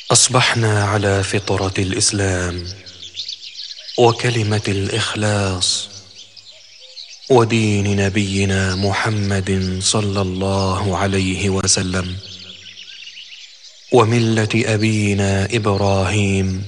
أصبحنا على فطرة الإسلام وكلمة الإخلاص ودين نبينا محمد صلى الله عليه وسلم وملة أبينا إبراهيم